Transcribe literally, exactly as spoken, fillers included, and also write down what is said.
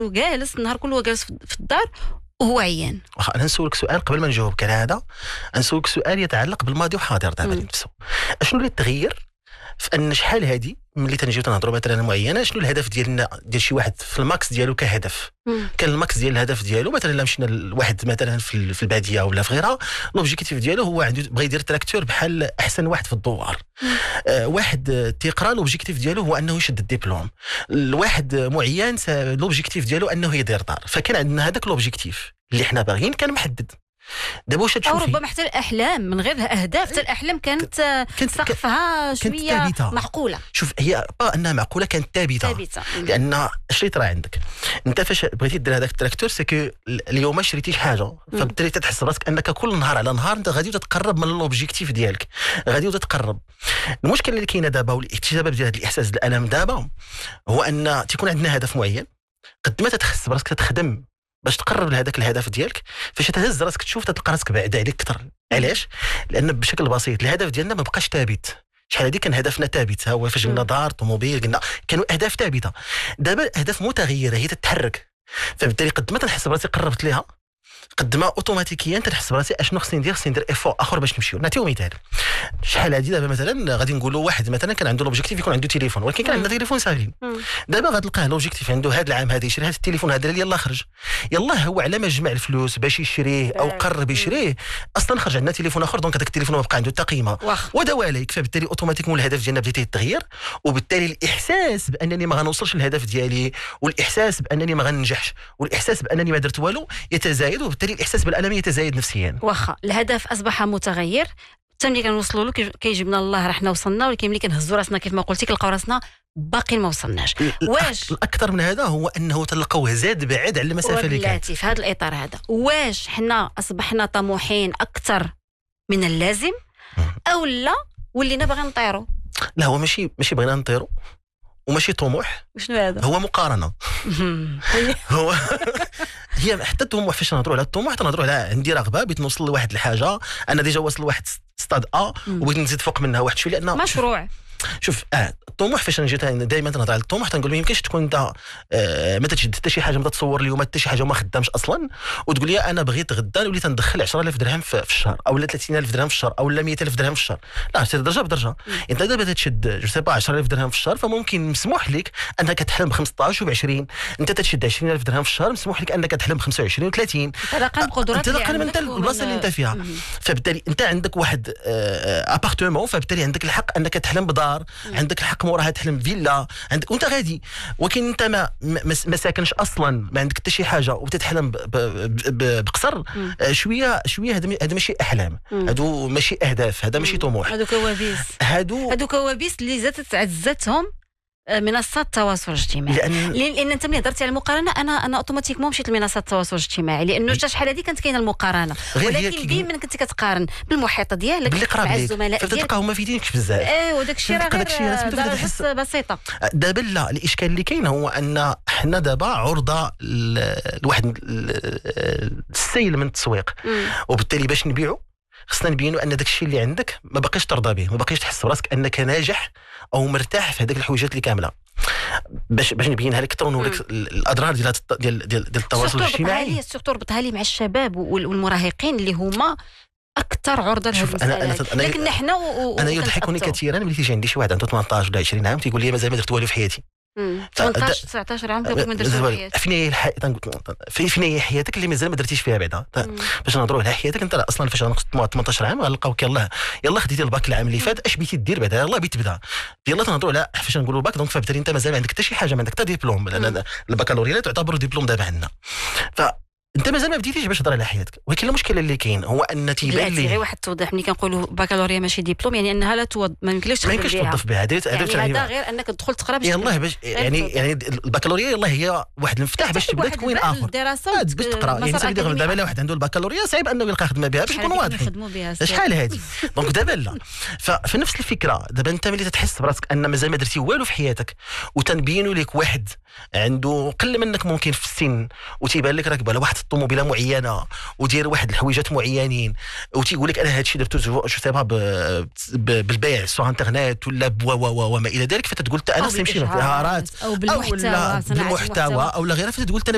جالس النهار كله جالس في الدار وهو عيان. انا نسولك سؤال قبل ما نجاوبك على هذا، نسولك سؤال يتعلق بالماضي وحاضر دابا نفسه. شنو اللي تغير في ان شحال هذه ملي تنجيو تنهضروا مثلا معينه، شنو الهدف ديالنا ديال شي واحد في الماكس ديالو كهدف؟ مم. كان الماكس ديال الهدف ديالو مثلا الا مشينا لواحد مثلا في, في الباديه ولا في غيرها، لوبجيكتيف ديالو هو عنده بغى يدير تراكتور بحال احسن واحد في الدوار. آه واحد تيقرا لوبجيكتيف ديالو هو انه يشد الدبلوم. الواحد معين لوبجيكتيف ديالو انه يدير دار. فكان عندنا هذاك لوبجيكتيف اللي حنا باغيين كان محدد. دابا واش تشوفي؟ او ربما حتى الاحلام من غير اهداف، حتى الاحلام كانت سقفها شويه معقوله. شوف هي با انها معقوله، كانت ثابته ثابته لان اش اللي طرا عندك انت فاش بغيتي دير هذاك التراكتور سكو اليوم شريتي شي حاجه، فبالتالي تتحس راسك انك كل نهار على نهار انت غادي تتقرب من لوبجيكتيف ديالك، غادي تتقرب. المشكل اللي كاينه دابا والسبب ديال هذا الاحساس الالم دابا هو ان تيكون عندنا هدف معين، قد ما تتحس براسك تتخدم باش تقرب لهذاك الهدف ديالك، فاش تهز راسك تشوف تلقى راسك بعيد عليك اكثر. علاش؟ لان بشكل بسيط الهدف ديالنا ما بقاش ثابت. شحال هذه كان هدفنا ثابت، هو فاش قلنا دار طوموبيل قلنا كانوا اهداف ثابته. دابا اهداف متغيره هي تتحرك، فبالتالي قد ما تنحس براسي قربت ليها قد ما اوتوماتيكيا تنحس براسي اشنو خصني ندير، خصني ندير ايفور اخر باش نمشيو. نعطيو مثال، شحال هذه دابا مثلا غادي نقولوا واحد مثلا كان عنده لوبجيكتيف يكون عنده تليفون، ولكن كان عنده تليفون ساهلين. دابا غتلقاه لوبجيكتيف عنده هذا العام هذا يشري هذا التليفون هذا، يلاه خرج يلاه هو على ما جمع الفلوس باش يشريه او قرب يشريه اصلا خرج عندنا تليفون اخر، دونك هذاك التليفون ما بقى عنده حتى قيمه ودواليك. فبالتالي اوتوماتيكمون الهدف ديالنا بدا يتغير، وبالتالي الاحساس بانني ما غنوصلش للهدف ديالي، والاحساس بانني ما غننجحش، والاحساس بانني ما درت والو يتزايد، وبالتالي الاحساس بالالم يتزايد نفسيا. واخا الهدف اصبح متغير، حتى ملي كنوصلوا له كيجيبنا الله راه حنا وصلنا، ولكن ملي كنهزوا راسنا كيف ما قلتي كنلقاو راسنا باقيين ما وصلناش. واش الاكثر من هذا هو انه تلقاوه زاد بعد على المسافه اللي كانت في هذا الاطار هذا. واش حنا اصبحنا طموحين اكثر من اللازم او لا ولينا باغيين نطيروا؟ لا هو ماشي ماشي بغينا نطيروا وماشي طموح. شنو هذا؟ هو مقارنه. هو هي حتى الطموح فاش نهضروا على الطموح تنهضروا على عندي رغبه بغيت نوصل لواحد الحاجه، انا ديجا واصل لواحد ستاد ا وبغيت نزيد فوق منها واحد شويه لان مشروع. شوف اه الطموح فاش نجي دائما تنهضر على الطموح تنقول ما يمكنش تكون انت آه ما تشد حتى شي حاجه، ما تصور اليوم حتى شي حاجه وما خدامش اصلا وتقول لي انا بغيت غدا وليت ندخل عشرة آلاف درهم في الشهر او ثلاثين ألف درهم في الشهر او مئة ألف درهم في الشهر. لا درجه بدرجه. انت دابا تشد جو سي با عشرة آلاف درهم في الشهر، فممكن مسموح لك انك تحلم ب خمسطاش وب عشرين. انت تشد عشرين ألف درهم في الشهر مسموح لك انك تحلم ب خمسة وعشرين و ثلاثين. تلقى القدرات اللي عندك انت البلاصه اللي انت فيها. فبالتالي انت عندك واحد ابارتمون، فبالتالي عندك الحق انك تحلم بدار، عندك الحق موراها تحلم فيلا عندك وانت غادي. ولكن انت ما ما ساكنش اصلا، ما عندك حتى شي حاجه وتتحلم بقصر شويه شويه. هذا ماشي احلام، هادو ماشي اهداف، هذا ماشي طموح، هادو كوابيس. هادو هادو كوابيس اللي زادت عزتهم منصات التواصل الاجتماعي. لان لان انت ملي هضرتي على المقارنه انا انا اوتوماتيكمون مشيت لمنصات التواصل الاجتماعي، لانه حتى شحال هذه كانت كاينه المقارنه، ولكن ديما كنتي كتقارن بالمحيط ديالك مع الزملاء ديالك فتلقاهم ما فيدينش بزاف. ايه وداك الشيء راه غير درجات بسيطه. دابا لا، الاشكال اللي كاين هو ان حنا دابا عرضه لواحد السيل من التسويق، وبالتالي باش نبيعوا خصنا نبينوا ان داك الشيء اللي عندك ما باقيش ترضى به، ما باقيش تحس براسك انك ناجح او مرتاح في هذيك الحويجات اللي كامله. باش باش نبينها لك اكثر ونوريك الاضرار ديال ديال ديال, ديال التواصل الاجتماعي. سورتو ربطها لي مع الشباب والمراهقين اللي هما اكثر عرضه لهذه المسائل. لكن حنا انا يضحكني كثيرا ملي تيجي عندي شي واحد عنده ثمنطاش ولا عشرين عام تيقول لي مازال ما درت والو في حياتي. ثمنطاش تسعطاش عام تقول ما درتش في حياتك. فين هي الح... فين هي حياتك اللي مازال ما درتيش فيها بعدا. باش نهضروا على حياتك انت اصلا فاش غنخص ثمنطاش عام غنلقاوك يلاه يلاه خديتي الباك العام اللي فات، اش بغيتي دير بعدا يلاه بغيت تبدا يلاه تنهضروا على فاش نقولوا الباك. دونك فبالتالي انت مازال ما عندك حتى شي حاجه، ما عندك حتى ديبلوم، لان البكالوريا تعتبر ديبلوم دابا عندنا. ف انت مازال ما بديتيش باش تهضر على حياتك. ولكن المشكل اللي كاين هو ان تيبان لي غير واحد التوضيح. ملي كنقولوا بكالوريا ماشي ديبلوم يعني انها لا توض... ما يمكنلكش ما يمكنش توظف بها. هذا يعني هذا غير انك تدخل تقرا باش يلاه باش يعني يعني البكالوريا يلاه هي واحد المفتاح باش تبدا تكوين اخر باش تقرا. يعني دابا دابا واحد عنده البكالوريا صعيب انه يلقى خدمه بها باش نكونوا واضحين. شحال هذه دونك دابا لا. ففي نفس الفكره دابا انت ملي تحس براسك ان مازال ما درتي والو في حياتك وتنبينوا لك واحد عنده قل منك ممكن في السن وتيبان لك راكب على واحد الطوموبيله معينه ودير واحد الحويجات معينين وتيقول لك انا هذا الشيء درتو جو سيبها بالبيع سو انترنت ولا وما الى ذلك، فتتقول انا خصني نمشي للمهارات او بالمحتوى بالمحتوى او لا غيره، فتتقول